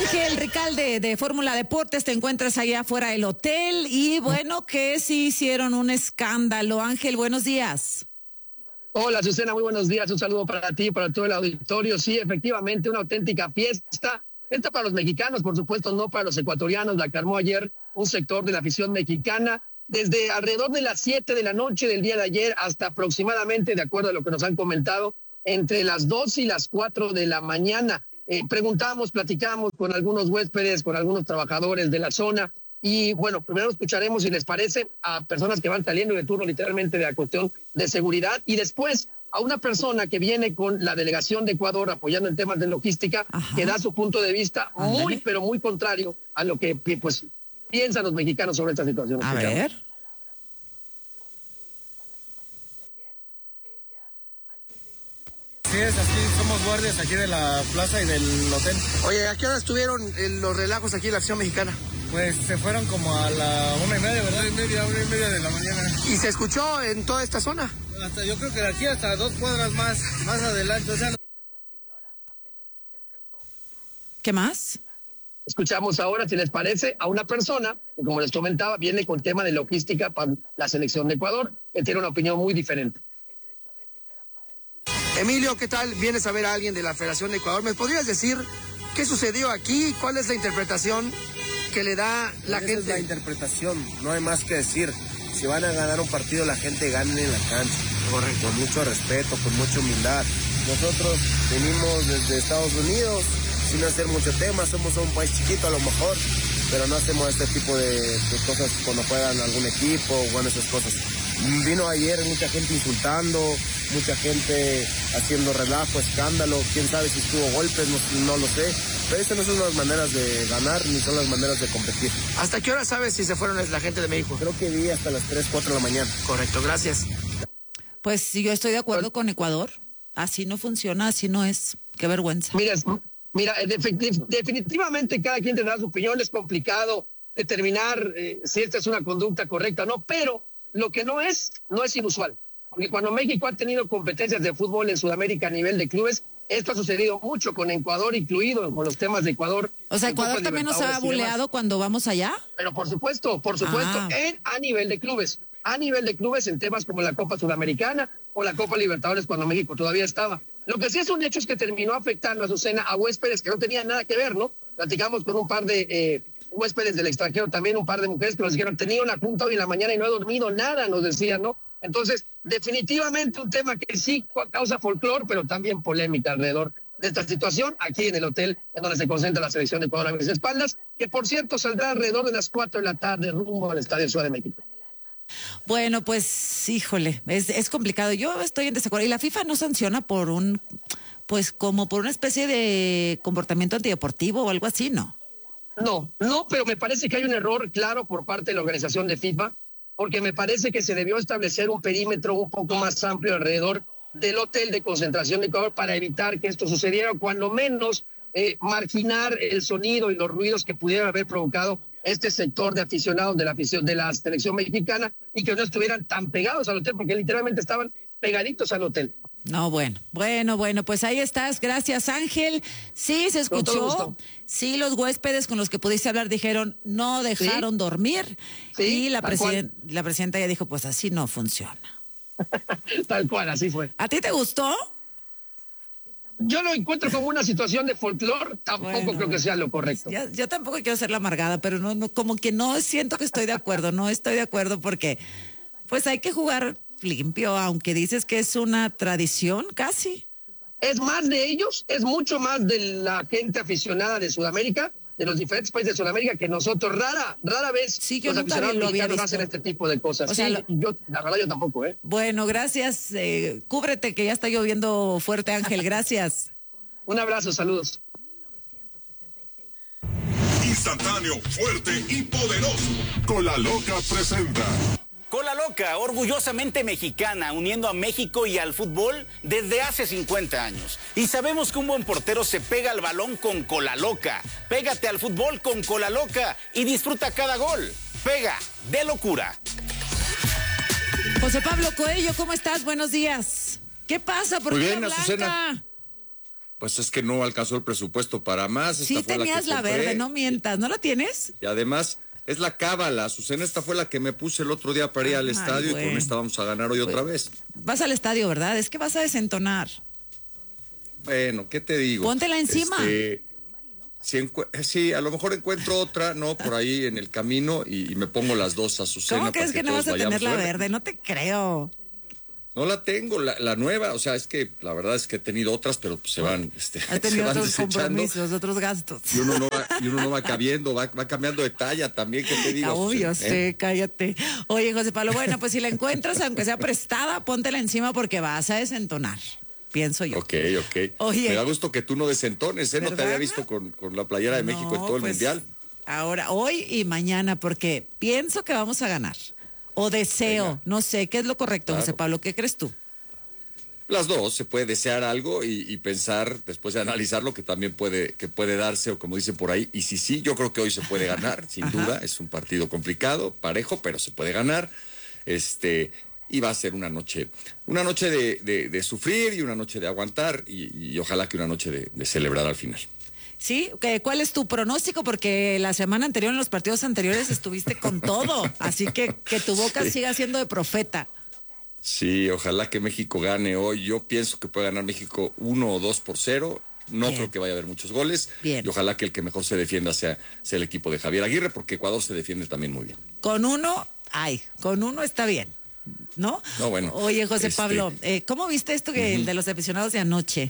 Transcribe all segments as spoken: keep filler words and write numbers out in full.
Ángel Ricalde de Fórmula Deportes, te encuentras allá afuera del hotel y bueno, que sí hicieron un escándalo. Ángel, buenos días. Hola, Susana, muy buenos días. Un saludo para ti, para todo el auditorio. Sí, efectivamente, una auténtica fiesta. Esta para los mexicanos, por supuesto, no para los ecuatorianos. La que armó ayer un sector de la afición mexicana. Desde alrededor de las siete de la noche del día de ayer hasta aproximadamente, de acuerdo a lo que nos han comentado, entre las dos y las cuatro de la mañana. Eh, preguntamos, platicamos con algunos huéspedes, con algunos trabajadores de la zona. Y bueno, primero escucharemos, si les parece, a personas que van saliendo de turno literalmente de la cuestión de seguridad y después a una persona que viene con la delegación de Ecuador apoyando en temas de logística. Ajá. Que da su punto de vista muy, Ándale. pero muy contrario a lo que pues piensan los mexicanos sobre esta situación. A ver. Sí, es aquí, somos guardias aquí de la plaza y del hotel. Oye, ¿a qué hora estuvieron los relajos aquí en la acción mexicana? Pues se fueron como a la una y media, ¿verdad? Una y media, una y media de la mañana. ¿Y se escuchó en toda esta zona? Hasta, yo creo que de aquí hasta dos cuadras más, más adelante, o sea... ¿Qué más? Escuchamos ahora, si les parece, a una persona que, como les comentaba, viene con tema de logística para la selección de Ecuador, que tiene una opinión muy diferente. Emilio, ¿qué tal? Vienes a ver a alguien de la Federación de Ecuador. ¿Me podrías decir qué sucedió aquí? ¿Cuál es la interpretación que le da la Esa gente? Es la interpretación, no hay más que decir. Si van a ganar un partido, la gente gane en la cancha. Correcto. Con mucho respeto, con mucha humildad. Nosotros venimos desde Estados Unidos sin hacer mucho tema. Somos un país chiquito a lo mejor, pero no hacemos este tipo de, de cosas cuando juegan algún equipo o bueno, esas cosas. Vino ayer mucha gente insultando, mucha gente haciendo relajo, escándalo, quién sabe si estuvo golpes, no, no lo sé, pero estas no son las maneras de ganar ni son las maneras de competir. ¿Hasta qué hora sabes si se fueron la gente de México? Creo que vi hasta las tres, cuatro de la mañana. Correcto, gracias. Pues yo estoy de acuerdo con Ecuador, así no funciona, así no es, qué vergüenza. Mira, mira definitivamente cada quien tendrá su opinión, es complicado determinar eh, si esta es una conducta correcta o no, pero lo que no es, no es inusual. Porque cuando México ha tenido competencias de fútbol en Sudamérica a nivel de clubes, esto ha sucedido mucho con Ecuador incluido, con los temas de Ecuador. O sea, ¿Ecuador también nos ha buleado cuando vamos allá? Pero por supuesto, por supuesto, ah. en, a nivel de clubes. A nivel de clubes en temas como la Copa Sudamericana o la Copa Libertadores cuando México todavía estaba. Lo que sí es un hecho es que terminó afectando a Azucena a huéspedes que no tenían nada que ver, ¿no? Platicamos con un par de... Eh, huéspedes del extranjero, también un par de mujeres que nos dijeron, tenía una junta hoy en la mañana y no he dormido nada, nos decían, ¿no? Entonces, definitivamente un tema que sí causa folclore, pero también polémica alrededor de esta situación, aquí en el hotel en donde se concentra la selección de Ecuador a mis espaldas, que por cierto saldrá alrededor de las cuatro de la tarde rumbo al Estadio Ciudad de México. Bueno, pues, híjole, es, es complicado. Yo estoy en desacuerdo. Y la FIFA no sanciona por un, pues, como por una especie de comportamiento antideportivo o algo así, ¿no? No, no, pero me parece que hay un error claro por parte de la organización de FIFA, porque me parece que se debió establecer un perímetro un poco más amplio alrededor del hotel de concentración de Ecuador para evitar que esto sucediera, o cuando menos eh, marginar el sonido y los ruidos que pudieran haber provocado este sector de aficionados de la afición de la selección mexicana y que no estuvieran tan pegados al hotel, porque literalmente estaban pegaditos al hotel. No, bueno, bueno, bueno, pues ahí estás, gracias Ángel. Sí, se escuchó, sí, los huéspedes con los que pudiste hablar dijeron, no dejaron ¿Sí? dormir, sí, y la, presiden- la presidenta ya dijo, pues así no funciona. Tal cual, así fue. ¿A ti te gustó? Yo lo encuentro como una situación de folclore, tampoco bueno, creo que sea lo correcto. Ya, yo tampoco quiero ser la amargada, pero no, no, como que no siento que estoy de acuerdo, no estoy de acuerdo porque pues hay que jugar limpio, aunque dices que es una tradición casi. Es más de ellos, es mucho más de la gente aficionada de Sudamérica, de los diferentes países de Sudamérica, que nosotros rara, rara vez sí, yo los aficionados mexicanos hacen este tipo de cosas. O sea, sí, lo... yo, la verdad yo tampoco, ¿eh? Bueno, gracias, eh, cúbrete que ya está lloviendo fuerte, Ángel, gracias. Un abrazo, saludos. Instantáneo, fuerte y poderoso. Cola Loca presenta. Cola Loca, orgullosamente mexicana, uniendo a México y al fútbol desde hace cincuenta años. Y sabemos que un buen portero se pega al balón con Cola Loca. Pégate al fútbol con Cola Loca y disfruta cada gol. Pega de locura. José Pablo Coello, ¿cómo estás? Buenos días. ¿Qué pasa? ¿Por Muy qué bien, Blanca? Azucena. Pues es que no alcanzó el presupuesto para más. Sí, esta tenías fue la, la verde, no mientas, ¿no la tienes? Y además es la cábala, Azucena, esta fue la que me puse el otro día para ir al Ay, estadio bueno. y con esta vamos a ganar hoy otra vez. Vas al estadio, ¿verdad? Es que vas a desentonar. Bueno, ¿qué te digo? Póntela encima. Este, si encu- sí, a lo mejor encuentro otra, ¿no? Por ahí en el camino y, y me pongo las dos, Azucena. ¿Cómo crees para que no todos vas a tener vayamos la ver. verde? No te creo. No la tengo, la, la nueva, o sea, es que la verdad es que he tenido otras, pero pues se van, este, Has se tenido van otros desechando. compromisos, otros gastos. Y uno no va, y uno no va cabiendo, va, va cambiando de talla también, ¿qué te digo? Obvio, Azucena? sí, ¿Eh? cállate. Oye, José Pablo, bueno, pues si la encuentras, aunque sea prestada, póntela encima porque vas a desentonar, pienso yo. Ok, ok. Oye. Me da gusto que tú no desentones, ¿eh? No te ¿Verdad? había visto con, con la playera de No, México en todo el pues, Mundial. Ahora, hoy y mañana, porque pienso que vamos a ganar. O deseo, Venga. no sé, ¿qué es lo correcto, Claro. José Pablo? ¿Qué crees tú? Las dos, se puede desear algo y, y pensar, después de analizarlo, que también puede, que puede darse, o como dicen por ahí, y sí, sí, yo creo que hoy se puede ganar, sin Ajá. duda, es un partido complicado, parejo, pero se puede ganar, este, y va a ser una noche, una noche de, de, de sufrir y una noche de aguantar, y, y ojalá que una noche de, de celebrar al final. ¿Sí? ¿Qué- ¿Cuál es tu pronóstico? Porque la semana anterior, en los partidos anteriores, estuviste con todo, así que que tu boca Sí. siga siendo de profeta. Sí, ojalá que México gane hoy. Yo pienso que puede ganar México uno o dos por cero. No Bien. creo que vaya a haber muchos goles. Bien. Y ojalá que el que mejor se defienda sea, sea el equipo de Javier Aguirre, porque Ecuador se defiende también muy bien. Con uno, ay, con uno está bien, ¿no? No, bueno, Oye, José este- Pablo, eh, ¿cómo viste esto que el de los aficionados de anoche?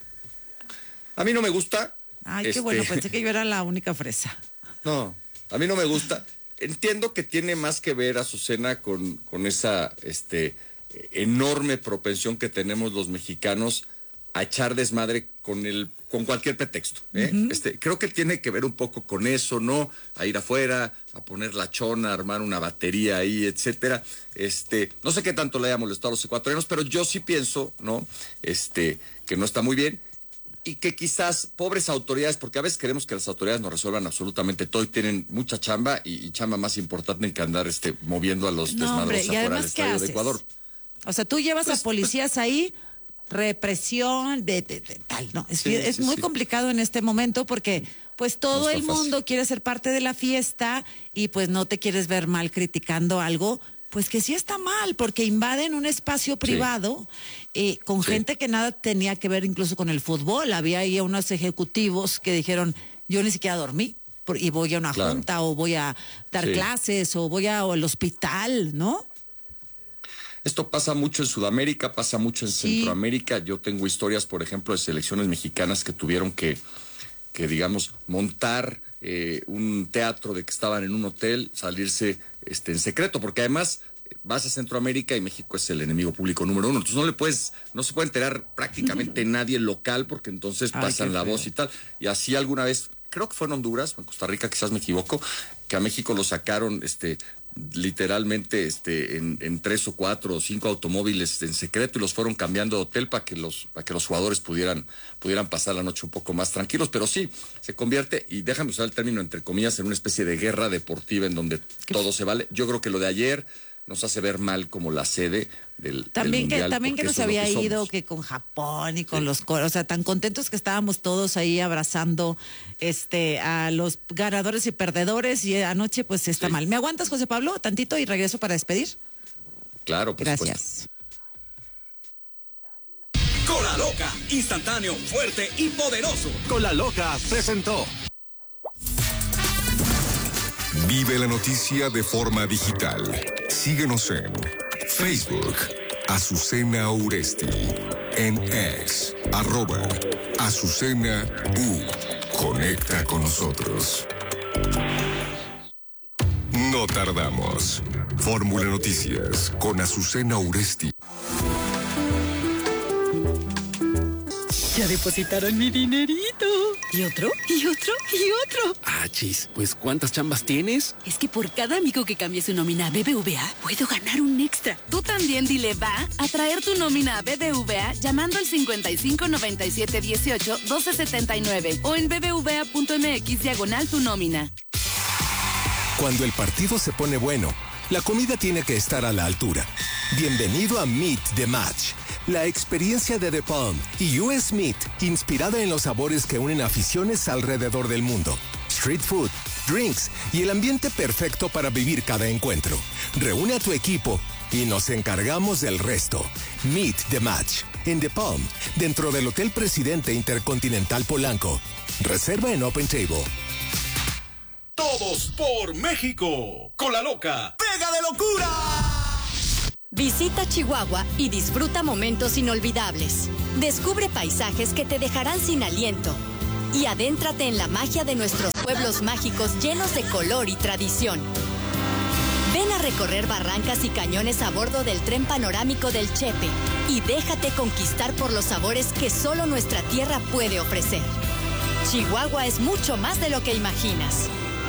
A mí no me gusta. Ay, qué este, bueno, pensé que yo era la única fresa. No, a mí no me gusta. Entiendo que tiene más que ver, Azucena, con, con esa este, enorme propensión que tenemos los mexicanos a echar desmadre con el con cualquier pretexto. ¿eh? Uh-huh. este, creo que tiene que ver un poco con eso, ¿no? A ir afuera, a poner la chona, a armar una batería ahí, etcétera. Este, no sé qué tanto le haya molestado a los ecuatorianos, pero yo sí pienso, ¿no? Este, que no está muy bien. Y que quizás pobres autoridades, porque a veces queremos que las autoridades nos resuelvan absolutamente todo y tienen mucha chamba y, y chamba más importante que andar este, moviendo a los no, hombre, desmadrosos afuera del estadio de Ecuador. O sea, tú llevas Pues, a policías ahí, represión, de, de, de tal, ¿no? Es, Sí, es sí, muy sí. complicado en este momento porque pues todo No está el fácil. mundo quiere ser parte de la fiesta y pues no te quieres ver mal criticando algo. Pues que sí está mal, porque invaden un espacio privado eh, con Sí. gente que nada tenía que ver incluso con el fútbol. Había ahí unos ejecutivos que dijeron, yo ni siquiera dormí por- y voy a una Claro. junta o voy a dar Sí. clases o voy a, o al hospital, ¿no? Esto pasa mucho en Sudamérica, pasa mucho en Sí. Centroamérica. Yo tengo historias, por ejemplo, de selecciones mexicanas que tuvieron que, que digamos, montar eh, un teatro de que estaban en un hotel, salirse este, en secreto, porque además vas a Centroamérica y México es el enemigo público número uno. Entonces no le puedes, no se puede enterar prácticamente nadie local, porque entonces Ay, pasan qué la feo. voz y tal. Y así alguna vez, creo que fue en Honduras, o en Costa Rica, quizás me equivoco, que a México lo sacaron, este, literalmente, este, en, en tres o cuatro o cinco automóviles en secreto y los fueron cambiando de hotel para que los, para que los jugadores pudieran, pudieran pasar la noche un poco más tranquilos. Pero sí, se convierte, y déjame usar el término entre comillas, en una especie de guerra deportiva en donde todo se vale. Yo creo que lo de ayer nos hace ver mal como la sede del, También del que mundial, también que porque nos eso es lo había que ido somos. que con Japón y con Sí. los coros, o sea, tan contentos que estábamos todos ahí abrazando este a los ganadores y perdedores y anoche pues está Sí. mal. ¿Me aguantas, José Pablo, tantito y regreso para despedir? Claro, por supuesto. Gracias. Cola Loca, instantáneo, fuerte y poderoso. Cola Loca presentó. Vive la noticia de forma digital. Síguenos en Facebook, Azucena Uresti. En X, arroba Azucena U. Conecta con nosotros. No tardamos. Fórmula Noticias con Azucena Uresti. Ya depositaron mi dinerito. ¿Y otro? ¿Y otro? ¿Y otro? Ah, chis, pues ¿cuántas chambas tienes? Es que por cada amigo que cambie su nómina a B B V A, puedo ganar un extra. Tú también dile va a traer tu nómina a B B V A llamando al cincuenta y cinco noventa y siete dieciocho doce setenta y nueve o en bbva.mx diagonal tu nómina. Cuando el partido se pone bueno, la comida tiene que estar a la altura. Bienvenido a Meet the Match. la experiencia de The Palm y U S Meat, inspirada en los sabores que unen aficiones alrededor del mundo. Street food, drinks y el ambiente perfecto para vivir cada encuentro. Reúne a tu equipo y nos encargamos del resto. Meet the Match en The Palm, dentro del Hotel Presidente Intercontinental Polanco. Reserva en Open Table. Todos por México. Con la loca. ¡Pega de locura! Visita Chihuahua y disfruta momentos inolvidables. Descubre paisajes que te dejarán sin aliento. Y adéntrate en la magia de nuestros pueblos mágicos llenos de color y tradición. Ven a recorrer barrancas y cañones a bordo del tren panorámico del Chepe y déjate conquistar por los sabores que solo nuestra tierra puede ofrecer. Chihuahua es mucho más de lo que imaginas.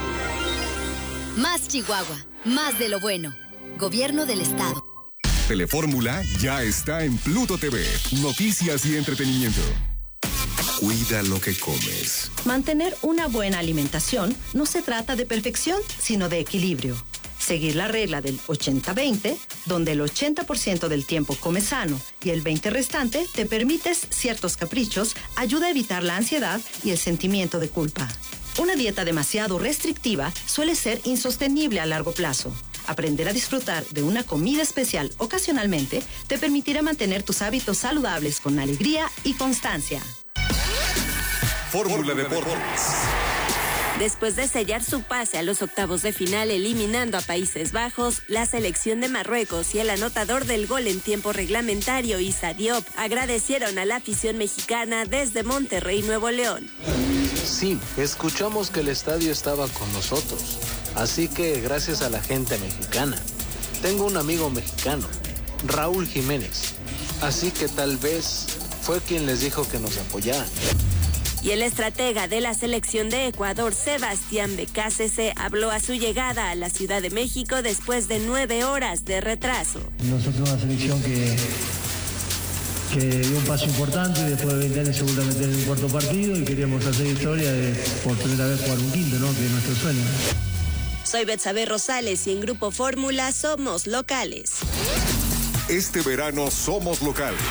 Más Chihuahua, más de lo bueno. Gobierno del Estado. Telefórmula ya está en Pluto T V. Noticias y entretenimiento. Cuida lo que comes. Mantener una buena alimentación no se trata de perfección, sino de equilibrio. Seguir la regla del ochenta veinte, donde el ochenta por ciento del tiempo comes sano y el veinte por ciento restante te permites ciertos caprichos, ayuda a evitar la ansiedad y el sentimiento de culpa. Una dieta demasiado restrictiva suele ser insostenible a largo plazo. Aprender a disfrutar de una comida especial ocasionalmente te permitirá mantener tus hábitos saludables con alegría y constancia. Fórmula Deportes. Después de sellar su pase a los octavos de final eliminando a Países Bajos, la selección de Marruecos y el anotador del gol en tiempo reglamentario, Issa Diop, agradecieron a la afición mexicana desde Monterrey, Nuevo León. Sí, escuchamos que el estadio estaba con nosotros, así que gracias a la gente mexicana. Tengo un amigo mexicano, Raúl Jiménez, así que tal vez fue quien les dijo que nos apoyaran. Y el estratega de la selección de Ecuador, Sebastián Becasese, habló a su llegada a la Ciudad de México después de nueve horas de retraso. Nosotros una selección que, que dio un paso importante y después de veinte años se vuelve a meter en el cuarto partido y queríamos hacer historia de por primera vez jugar un quinto, ¿no? Que es nuestro sueño. Soy Betsabe Rosales y en Grupo Fórmula somos locales. Este verano somos locales.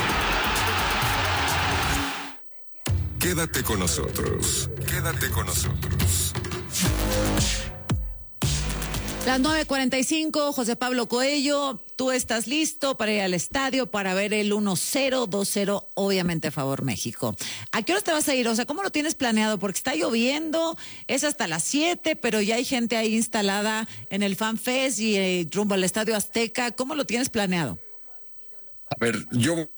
Quédate con nosotros. Quédate con nosotros. Las nueve cuarenta y cinco, José Pablo Coello, tú estás listo para ir al estadio para ver el uno cero, dos cero, obviamente a favor México. ¿A qué hora te vas a ir? O sea, ¿cómo lo tienes planeado? Porque está lloviendo, es hasta las siete, pero ya hay gente ahí instalada en el Fan Fest y eh, rumbo al Estadio Azteca. ¿Cómo lo tienes planeado? A ver, yo...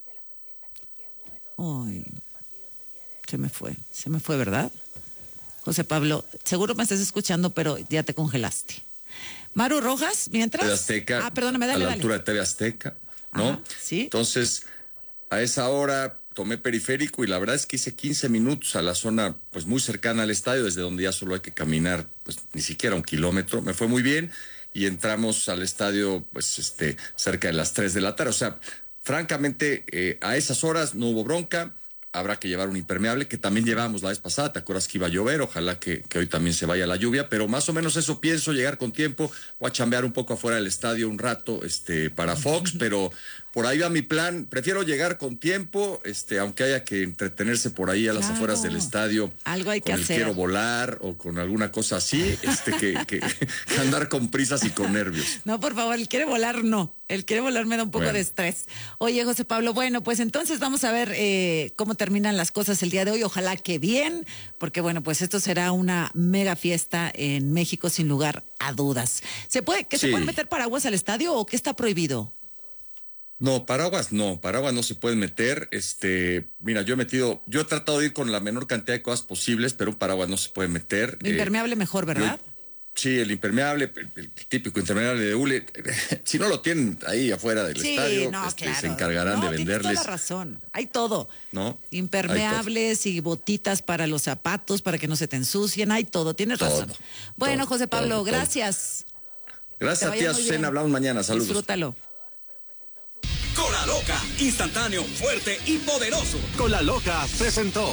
Ay, se me fue, se me fue, ¿verdad? José Pablo, seguro me estás escuchando, pero ya te congelaste. Maru Rojas, mientras... T V Azteca, ah, perdóname, dale, a la dale. altura de T V Azteca, ¿no? Ajá, sí. Entonces, a esa hora tomé periférico y la verdad es que hice quince minutos a la zona pues muy cercana al estadio, desde donde ya solo hay que caminar pues ni siquiera un kilómetro. Me fue muy bien y entramos al estadio pues este cerca de las tres de la tarde. O sea, francamente, eh, a esas horas no hubo bronca. Habrá que llevar un impermeable, que también llevamos la vez pasada. ¿Te acuerdas que iba a llover? Ojalá que, que hoy también se vaya la lluvia, pero más o menos eso pienso, llegar con tiempo. Voy a chambear un poco afuera del estadio un rato este, para Fox, pero por ahí va mi plan. Prefiero llegar con tiempo, este, aunque haya que entretenerse por ahí a las claro. afueras del estadio. Algo hay que con hacer. El quiero volar o con alguna cosa así, este, que, que, que andar con prisas y con nervios. No, por favor, el quiere volar no. El quiere volar me da un poco bueno. de estrés. Oye, José Pablo, bueno, pues entonces vamos a ver eh, cómo terminan las cosas el día de hoy. Ojalá que bien, porque bueno, pues esto será una mega fiesta en México sin lugar a dudas. ¿Se puede, que sí. se pueden meter paraguas al estadio o qué está prohibido? No, paraguas no, paraguas no se pueden meter. Este, mira, yo he metido, yo he tratado de ir con la menor cantidad de cosas posibles, pero un paraguas no se puede meter. Impermeable eh, mejor, ¿verdad? Yo, Sí, el impermeable, el, el típico impermeable de hule. Si no lo tienen ahí afuera del sí, estadio, no, este, claro. se encargarán no, de venderles. Tienes toda la razón. Hay todo. ¿No? Impermeables todo. Y botitas para los zapatos, para que no se te ensucien. Hay todo. Tienes todo, razón. Bueno, todo, José Pablo, todo, gracias. Todo. Gracias a ti, Azucena. Hablamos mañana. Saludos. Disfrútalo. Cola Loca, instantáneo, fuerte y poderoso. Cola Loca presentó.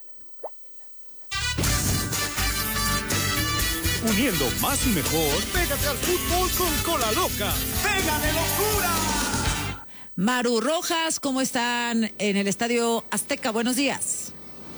Uniendo más y mejor, pégate al fútbol con Cola Loca. ¡Pega de locura! Maru Rojas, ¿cómo están en el Estadio Azteca? Buenos días.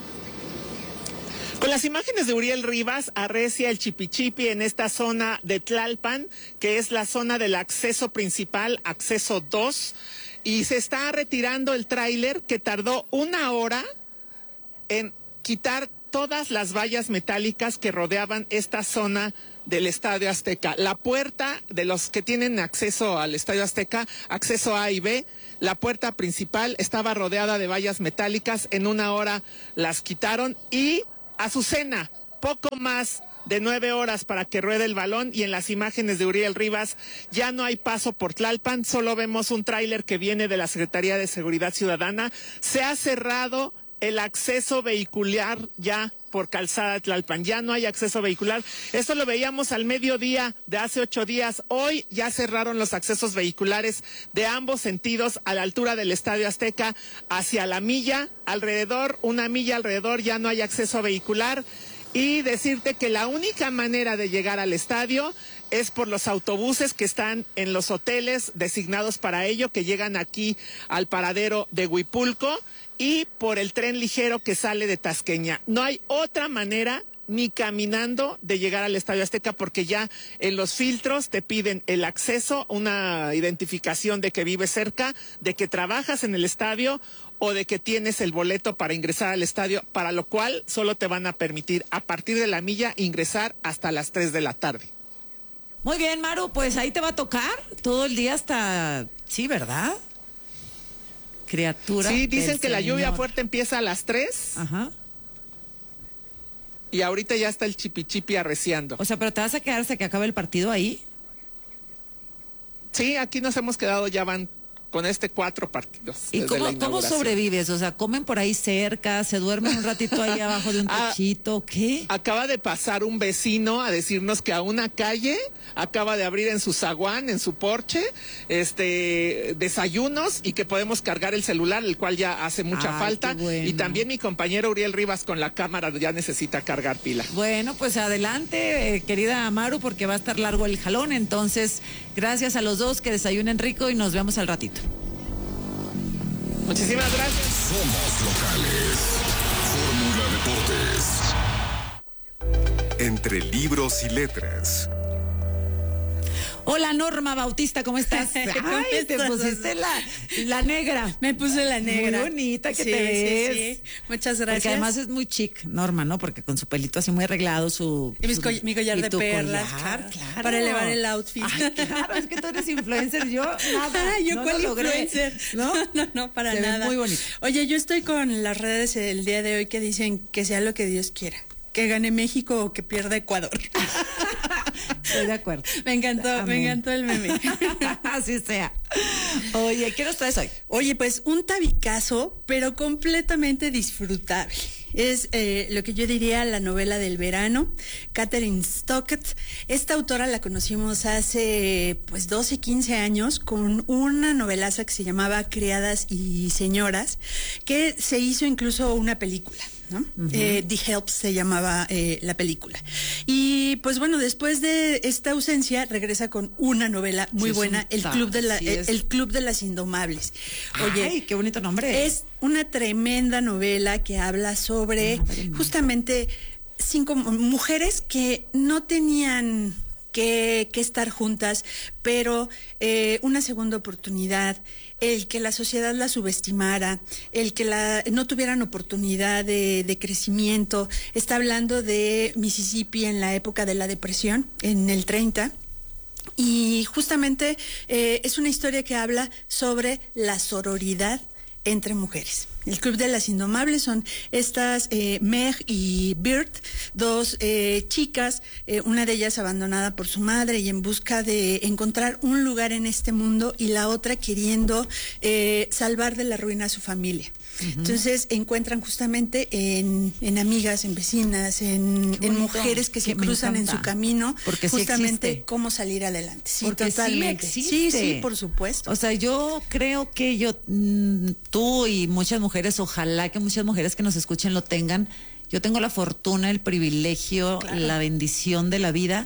Con las imágenes de Uriel Rivas, arrecia el chipichipi en esta zona de Tlalpan, que es la zona del acceso principal, acceso dos, y se está retirando el tráiler que tardó una hora en quitar todas las vallas metálicas que rodeaban esta zona del Estadio Azteca. La puerta de los que tienen acceso al Estadio Azteca, acceso A y B, la puerta principal estaba rodeada de vallas metálicas, en una hora las quitaron y Azucena, poco más de nueve horas para que ruede el balón, y en las imágenes de Uriel Rivas ya no hay paso por Tlalpan, solo vemos un tráiler que viene de la Secretaría de Seguridad Ciudadana. Se ha cerrado el acceso vehicular ya por Calzada Tlalpan, ya no hay acceso vehicular. Esto lo veíamos al mediodía de hace ocho días. Hoy ya cerraron los accesos vehiculares de ambos sentidos a la altura del Estadio Azteca hacia la milla, alrededor, una milla alrededor ya no hay acceso vehicular. Y decirte que la única manera de llegar al estadio es por los autobuses que están en los hoteles designados para ello, que llegan aquí al paradero de Huipulco, y por el tren ligero que sale de Tasqueña. No hay otra manera, ni caminando, de llegar al Estadio Azteca, porque ya en los filtros te piden el acceso, una identificación de que vives cerca, de que trabajas en el estadio o de que tienes el boleto para ingresar al estadio, para lo cual solo te van a permitir a partir de la milla ingresar hasta las tres de la tarde. Muy bien, Maru, pues ahí te va a tocar todo el día hasta... Sí, ¿verdad? Criatura. Sí, dicen que señor. La lluvia fuerte empieza a las tres. Ajá. Y ahorita ya está el chipichipi arreciando. O sea, ¿pero te vas a quedar hasta que acabe el partido ahí? Sí, aquí nos hemos quedado, ya van con este cuatro partidos. ¿Y cómo, cómo sobrevives? O sea, ¿comen por ahí cerca? ¿Se duermen un ratito ahí abajo de un techito? ¿Qué? Acaba de pasar un vecino a decirnos que a una calle acaba de abrir en su zaguán, en su porche, este, desayunos, y que podemos cargar el celular, el cual ya hace mucha Ay, falta. bueno. Y también mi compañero Uriel Rivas con la cámara ya necesita cargar pila. Bueno, pues adelante, eh, querida Amaru, porque va a estar largo el jalón. Entonces, gracias a los dos, que desayunen rico y nos vemos al ratito. Muchísimas gracias. Somos locales. Fórmula Deportes. Entre libros y letras. Hola, Norma Bautista, ¿cómo estás? Ay, te pusiste la, la negra. Me puse la negra. Muy bonita que sí, te ves. Sí, sí. Muchas gracias. Porque además es muy chic, Norma, ¿no? Porque con su pelito así muy arreglado, su... Y mis su, coll mi collar y de perlas. Collar, claro. Para elevar el outfit. Ay, claro, es que tú eres influencer, yo nada. Ah, yo no cuál lo logré, influencer. ¿no? No, no, para Se nada. Ve muy bonito. Oye, yo estoy con las redes el día de hoy que dicen que sea lo que Dios quiera. Que gane México o que pierda Ecuador. Estoy de acuerdo. Me encantó, Amén. me encantó el meme. Así sea. Oye, ¿qué nos traes hoy? Oye, pues un tabicazo, pero completamente disfrutable. Es eh, lo que yo diría la novela del verano, Katherine Stockett. Esta autora la conocimos hace pues doce, quince años con una novelaza que se llamaba Criadas y Señoras, que se hizo incluso una película, ¿no? Uh-huh. eh, The Help se llamaba eh, la película. Y pues bueno, después de esta ausencia regresa con una novela muy sí, buena, el club, de la, sí, el, el Club de las Indomables. Oye, ay, qué bonito nombre. Es una tremenda novela que habla sobre ah, justamente cinco mujeres que no tenían que, que estar juntas, pero eh, una segunda oportunidad, el que la sociedad la subestimara, el que la, no tuvieran oportunidad de, de crecimiento. Está hablando de Mississippi en la época de la depresión, en el treinta. Y justamente eh, es una historia que habla sobre la sororidad entre mujeres. El Club de las Indomables son estas eh, Meg y Bird, dos eh, chicas, eh, una de ellas abandonada por su madre y en busca de encontrar un lugar en este mundo, y la otra queriendo eh, salvar de la ruina a su familia. Uh-huh. Entonces encuentran justamente en, en amigas, en vecinas, en, en mujeres que se que cruzan en su camino, porque justamente sí cómo salir adelante. Sí, porque totalmente. Sí, existe. sí, sí, por supuesto. O sea, yo creo que yo, mmm, tú y muchas mujeres, ojalá que muchas mujeres que nos escuchen lo tengan. Yo tengo la fortuna, el privilegio, claro, la bendición de la vida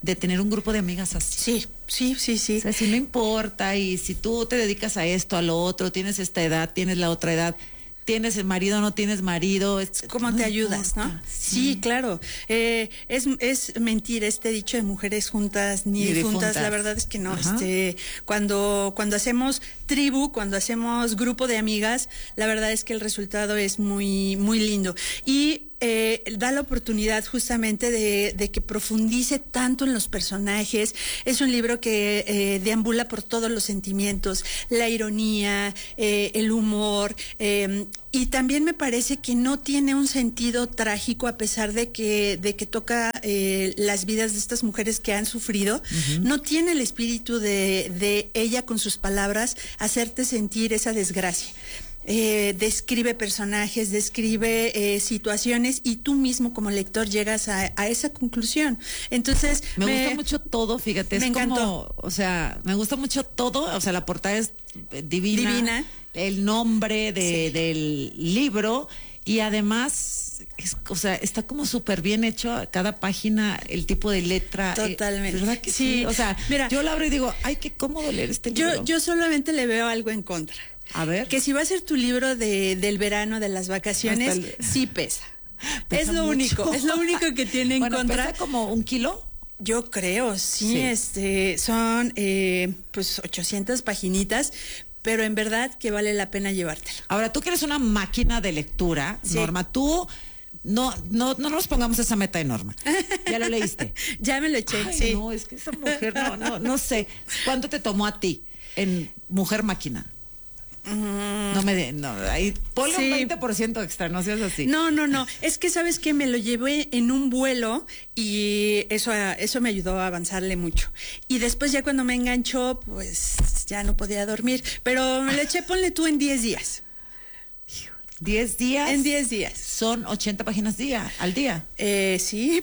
de tener un grupo de amigas así. Sí, sí, sí, sí. O sea, si no importa, y si tú te dedicas a esto, a lo otro, tienes esta edad, tienes la otra edad, tienes el marido, no tienes marido. Es, ¿Cómo no te ayudas, importa, no? Sí, sí claro. Eh, es, es mentira este dicho de mujeres juntas ni, ni difuntas. difuntas. La verdad es que no. Ajá. Este, cuando, cuando hacemos tribu, cuando hacemos grupo de amigas, la verdad es que el resultado es muy, muy lindo. Y Eh, da la oportunidad justamente de, de que profundice tanto en los personajes. Es un libro que eh, deambula por todos los sentimientos, la ironía, eh, el humor, eh, y también me parece que no tiene un sentido trágico, a pesar de que, de que toca eh, las vidas de estas mujeres que han sufrido. Uh-huh. No tiene el espíritu de, de ella con sus palabras hacerte sentir esa desgracia. Eh, describe personajes, describe eh, situaciones, y tú mismo como lector llegas a, a esa conclusión. Entonces me, me gusta mucho todo, fíjate, es me como, encantó. O sea, me gusta mucho todo, o sea, la portada es divina, divina. El nombre de, sí. del libro, y además es, o sea, está como súper bien hecho cada página, el tipo de letra. Totalmente. Eh, ¿verdad que sí? sí? O sea, mira, yo lo abro y digo, ay, qué cómodo leer este libro. Yo, yo solamente le veo algo en contra. A ver. Que si va a ser tu libro de, del verano, de las vacaciones, el... sí pesa. pesa es lo mucho. único, es lo único que tiene en bueno, contra. ¿Pesa como un kilo? Yo creo, sí, sí. este, son eh, pues ochocientas paginitas, pero en verdad que vale la pena llevártelo. Ahora, tú que eres una máquina de lectura, sí. Norma, tú... No, no, no nos pongamos esa meta de Norma. ¿Ya lo leíste? Ya me lo eché, Ay, sí. No, es que esa mujer, no, no, no sé. ¿Cuánto te tomó a ti en Mujer Máquina? No me de, no, ahí ponle sí. un veinte por ciento extra, no seas así. No, no, no, es que sabes que me lo llevé en un vuelo y eso, eso me ayudó a avanzarle mucho. Y después ya cuando me enganchó, pues ya no podía dormir, pero me lo eché, ponle tú en diez días. ¿diez días? En diez días. Son ochenta páginas día, al día. Eh, sí,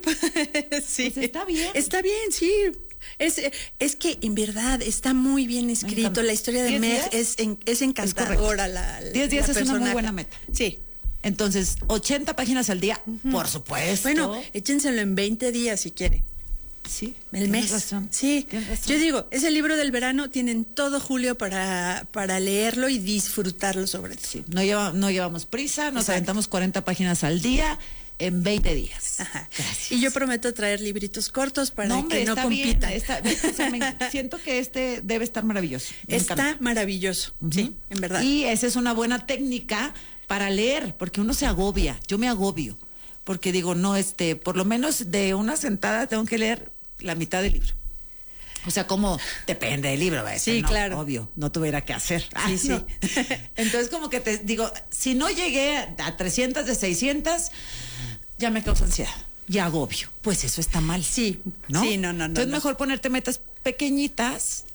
sí. Pues está bien. Está bien, sí. Es, es que en verdad está muy bien escrito. La historia de Meg es, en, es encantadora. diez días es una muy buena meta. Sí. Entonces, ochenta páginas al día, uh-huh. por supuesto. Bueno, échenselo en veinte días si quieren. Sí. El mes. Razón. Sí. Razón. Yo digo, ese libro del verano tienen todo julio para, para leerlo y disfrutarlo sobre todo. Sí. No, lleva, no llevamos prisa, nos Exacto. aventamos cuarenta páginas al día. En veinte días. Ajá. Gracias. Y yo prometo traer libritos cortos para no, hombre, que no está compitan. Bien, está, o sea, me, siento que este debe estar maravilloso. Me está encanta. maravilloso, uh-huh. sí, en verdad. Y esa es una buena técnica para leer, porque uno se agobia. Yo me agobio, porque digo, no, este, por lo menos de una sentada tengo que leer la mitad del libro. O sea, como depende del libro, ¿ves? Sí, no, claro. Obvio, no tuviera que hacer. Ah, sí, sí. No. Entonces, como que te digo, si no llegué a trescientas de seiscientas, ya me causa ansiedad, ya agobio. Pues eso está mal. Sí, ¿no? Sí, no, no, no. Entonces, no. mejor ponerte metas pequeñitas,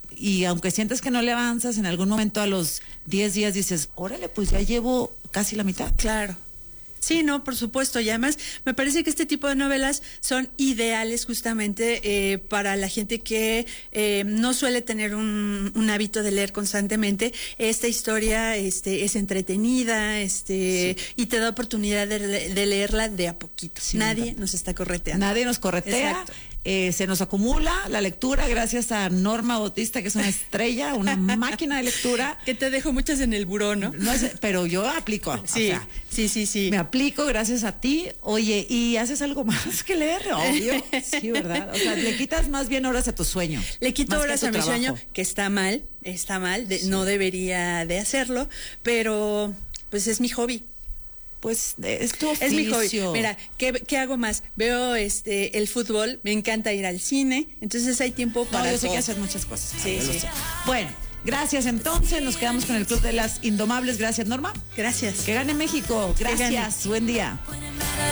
y aunque sientes que no le avanzas, en algún momento a los diez días dices, órale, pues ya llevo casi la mitad. Claro. Sí, no, por supuesto. Y además me parece que este tipo de novelas son ideales justamente eh, para la gente que eh, no suele tener un, un hábito de leer constantemente. Esta historia este, es entretenida este, sí. y te da oportunidad de, de leerla de a poquito. Sí, Nadie verdad. nos está correteando. Nadie nos corretea. Exacto. Eh, se nos acumula la lectura gracias a Norma Bautista, que es una estrella, una máquina de lectura. Que te dejo muchas en el buró, ¿no? no es, pero yo aplico. Sí, o sea, sí, sí, sí. Me aplico gracias a ti. Oye, ¿y haces algo más que leer? Obvio. Sí, ¿verdad? O sea, le quitas más bien horas a tu sueño. Le quito horas a, a mi trabajo. sueño, que está mal, está mal, de, sí. no debería de hacerlo, pero pues es mi hobby. Pues es tu oficio. Es mi hobby. Mira, ¿qué, ¿qué hago más? Veo este el fútbol, me encanta ir al cine, entonces hay tiempo para no, yo todo. sé que hacer muchas cosas. Sí, sí. Sé. Bueno, gracias entonces, nos quedamos con el Club de las Indomables. Gracias, Norma. Gracias. Que gane México. Gracias. Buen día.